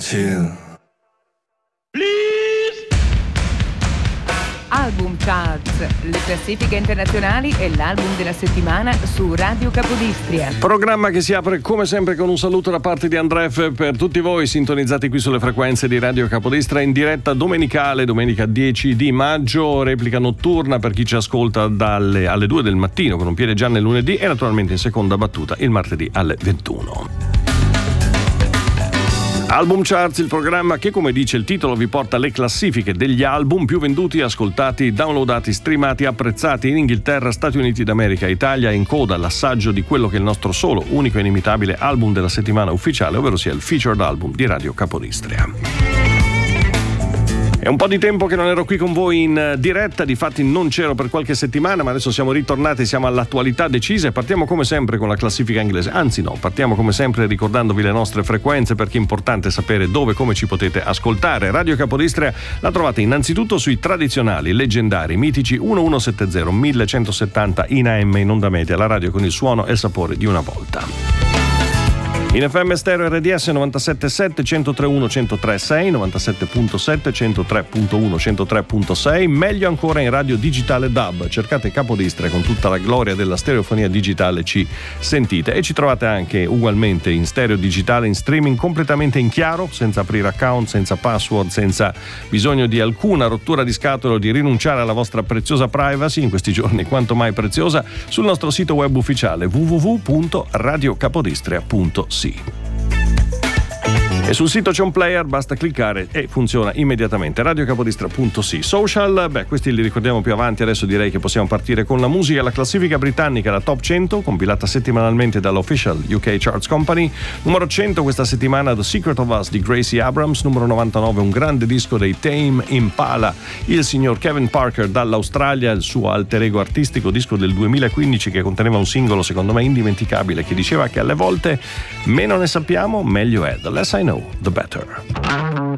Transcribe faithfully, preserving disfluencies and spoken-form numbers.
chill. Album Charts, le classifiche internazionali e l'album della settimana su Radio Capodistria. Programma che si apre come sempre con un saluto da parte di Andref per tutti voi sintonizzati qui sulle frequenze di Radio Capodistria in diretta domenicale, domenica dieci di maggio, replica notturna per chi ci ascolta dalle alle due del mattino con un piede già nel lunedì e naturalmente in seconda battuta il martedì alle ventuno. Album Charts, il programma che, come dice il titolo, vi porta le classifiche degli album più venduti, ascoltati, downloadati, streamati, apprezzati in Inghilterra, Stati Uniti d'America, Italia, in coda all'assaggio di quello che è il nostro solo, unico e inimitabile album della settimana ufficiale, ovvero sia il featured album di Radio Capodistria. È un po' di tempo che non ero qui con voi in diretta, difatti non c'ero per qualche settimana, ma adesso siamo ritornati, siamo all'attualità decisa e partiamo come sempre con la classifica inglese. Anzi no, partiamo come sempre ricordandovi le nostre frequenze perché è importante sapere dove e come ci potete ascoltare. Radio Capodistria la trovate innanzitutto sui tradizionali, leggendari, mitici undici settanta millecentosettanta in A M in onda media, la radio con il suono e il sapore di una volta. In F M stereo R D S novantasette virgola sette, centotre virgola uno, centotre virgola sei, novantasette virgola sette, centotre virgola uno, centotre virgola sei, meglio ancora in radio digitale D A B. Cercate Capodistria con tutta la gloria della stereofonia digitale, ci sentite e ci trovate anche ugualmente in stereo digitale, in streaming completamente in chiaro, senza aprire account, senza password, senza bisogno di alcuna rottura di scatole o di rinunciare alla vostra preziosa privacy, in questi giorni quanto mai preziosa, sul nostro sito web ufficiale w w w punto radio capodistria punto c. E sul sito c'è un player, basta cliccare e funziona immediatamente. radio capodistria punto c. Social, beh, questi li ricordiamo più avanti, adesso direi che possiamo partire con la musica. La classifica britannica, la Top cento, compilata settimanalmente dall'Official U K Charts Company. Numero cento questa settimana The Secret of Us di Gracie Abrams. Numero novantanove un grande disco dei Tame Impala, il signor Kevin Parker dall'Australia, il suo alter ego artistico, disco del duemilaquindici che conteneva un singolo secondo me indimenticabile che diceva che alle volte meno ne sappiamo meglio è. The less I know, the better.